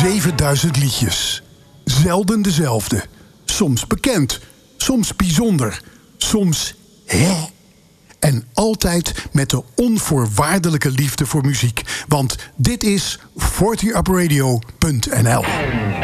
7000 liedjes. Zelden dezelfde. Soms bekend, soms bijzonder, soms hè. En altijd met de onvoorwaardelijke liefde voor muziek. Want dit is 40upradio.nl.